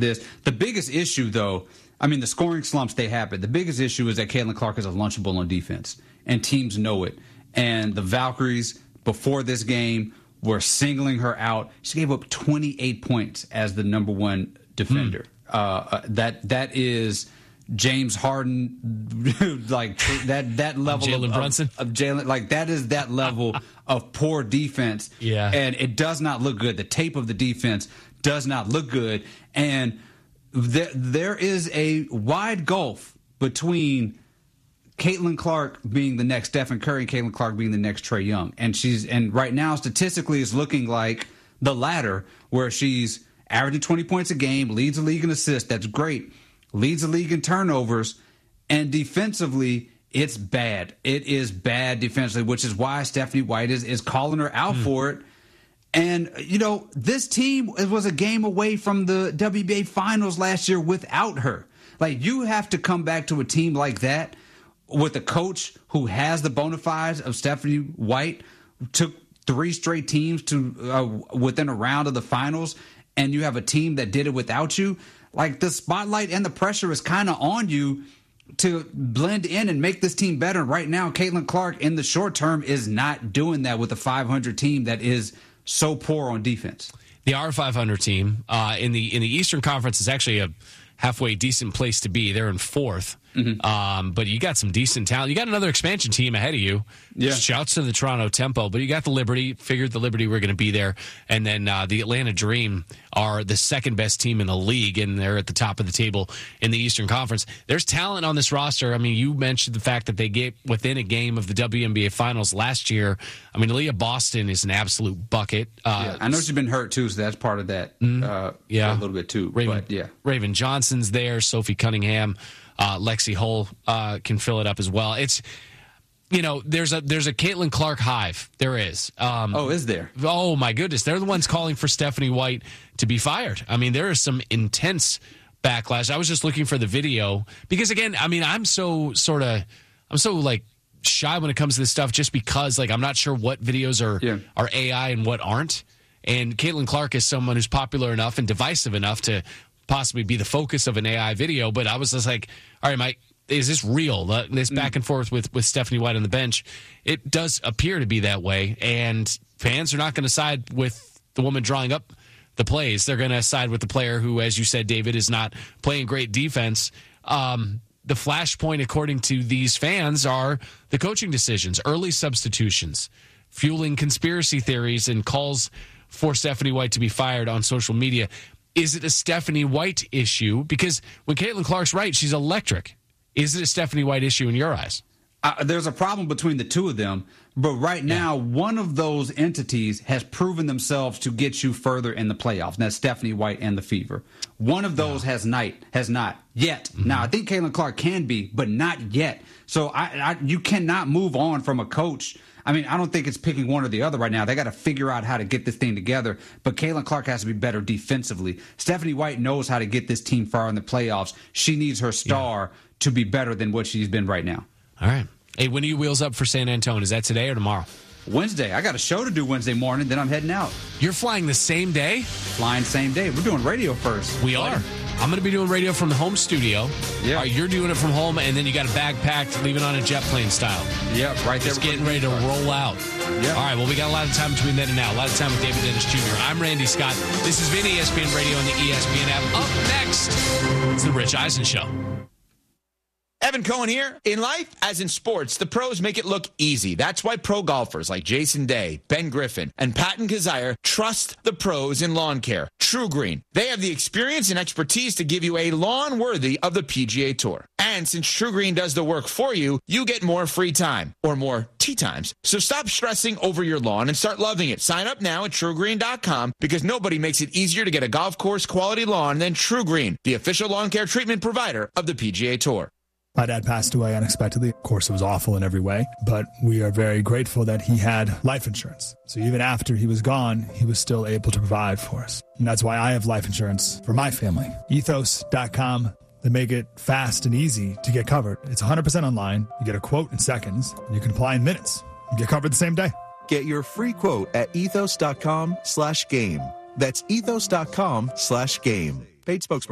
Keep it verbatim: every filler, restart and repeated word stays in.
this. The biggest issue, though, I mean, the scoring slumps, they happen. The biggest issue is that Caitlin Clark is a lunchable on defense, and teams know it. And the Valkyries, before this game, were singling her out. She gave up twenty-eight points as the number one defender. Hmm. Uh, that that is James Harden, like that that level Jalen of, Brunson of, of Jalen, like that is that level of poor defense. Yeah, and it does not look good. The tape of the defense does not look good, and there there is a wide gulf between Caitlin Clark being the next Stephen Curry and Caitlin Clark being the next Trae Young. And she's and right now statistically it's looking like the latter, where she's averaging twenty points a game, leads the league in assists. That's great. Leads the league in turnovers. And defensively, it's bad. It is bad defensively, which is why Stephanie White is, is calling her out mm. for it. And, you know, this team was a game away from the W N B A Finals last year without her. Like, you have to come back to a team like that with a coach who has the bona fides of Stephanie White, took three straight teams to uh, within a round of the finals, and you have a team that did it without you. Like, the spotlight and the pressure is kind of on you to blend in and make this team better. Right now, Caitlin Clark in the short term is not doing that with a five hundred team that is so poor on defense. The R five hundred team uh, in the in the Eastern Conference is actually a halfway decent place to be. They're in fourth. Mm-hmm. Um, but you got some decent talent. You got another expansion team ahead of you. Yeah. Shouts to the Toronto Tempo, but you got the Liberty. Figured the Liberty were going to be there, and then uh, the Atlanta Dream are the second best team in the league, and they're at the top of the table in the Eastern Conference. There's talent on this roster. I mean, you mentioned the fact that they get within a game of the W N B A Finals last year. I mean, Aaliyah Boston is an absolute bucket. Uh, yeah. I know she's been hurt too, so that's part of that. Mm-hmm. Uh, yeah, a little bit too. Raven, but yeah, Raven Johnson's there. Sophie Cunningham. Uh, Lexi Hull uh, can fill it up as well. It's, you know, there's a there's a Caitlin Clark hive. There is. Um, oh, is there? Oh, my goodness. They're the ones calling for Stephanie White to be fired. I mean, there is some intense backlash. I was just looking for the video because, again, I mean, I'm so sort of, I'm so, like, shy when it comes to this stuff just because, like, I'm not sure what videos are, yeah. are A I and what aren't. And Caitlin Clark is someone who's popular enough and divisive enough to possibly be the focus of an A I video, but I was just like, all right, Mike, is this real? This back and forth with, with Stephanie White on the bench, it does appear to be that way, and fans are not going to side with the woman drawing up the plays. They're going to side with the player who, as you said, David, is not playing great defense. Um, the flashpoint, according to these fans, are the coaching decisions, early substitutions, fueling conspiracy theories and calls for Stephanie White to be fired on social media. Is it a Stephanie White issue? Because when Caitlin Clark's right, she's electric. Is it a Stephanie White issue in your eyes? Uh, there's a problem between the two of them. But right now, yeah. one of those entities has proven themselves to get you further in the playoffs. And that's Stephanie White and the Fever. One of those yeah. has not, has not yet. Mm-hmm. Now, I think Caitlin Clark can be, but not yet. So I, I, you cannot move on from a coach. I mean, I don't think it's picking one or the other right now. They got to figure out how to get this thing together. But Caitlin Clark has to be better defensively. Stephanie White knows how to get this team far in the playoffs. She needs her star yeah. to be better than what she's been right now. All right. Hey, when are you wheels up for San Antonio? Is that today or tomorrow? Wednesday. I got a show to do Wednesday morning, then I'm heading out. You're flying the same day? Flying same day. We're doing radio first. We are. I'm going to be doing radio from the home studio. Yeah. Right, you're doing it from home, and then you got a bag packed, leaving on a jet plane style. Yeah, right there. Just getting ready to roll out. Yeah. All right, well, we got a lot of time between then and now. A lot of time with David Dennis Junior I'm Randy Scott. This has been E S P N Radio on the E S P N app. Up next, it's the Rich Eisen Show. Evan Cohen here. In life, as in sports, the pros make it look easy. That's why pro golfers like Jason Day, Ben Griffin, and Patton Kazire trust the pros in lawn care. True Green. They have the experience and expertise to give you a lawn worthy of the P G A Tour. And since True Green does the work for you, you get more free time, or more tee times. So stop stressing over your lawn and start loving it. Sign up now at true green dot com because nobody makes it easier to get a golf course quality lawn than True Green, the official lawn care treatment provider of the P G A Tour. My dad passed away unexpectedly. Of course, it was awful in every way, but we are very grateful that he had life insurance. So even after he was gone, he was still able to provide for us. And that's why I have life insurance for my family. ethos dot com. They make it fast and easy to get covered. It's one hundred percent online. You get a quote in seconds, and you can apply in minutes and get covered the same day. Get your free quote at ethos dot com slash game. That's ethos dot com slash game. Paid spokesperson.